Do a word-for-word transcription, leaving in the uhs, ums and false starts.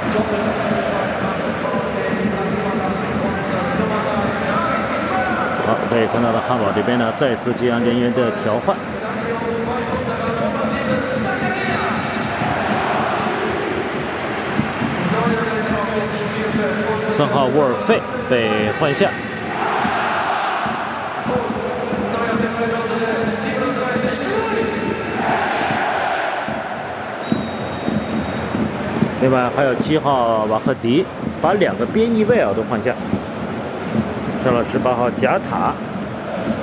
好，可以看到的汉堡这边呢，再次进行人员的调换。三号沃尔费被换下。 另外还有七号瓦赫迪，把两个边翼位啊都换下，上了十八号贾塔。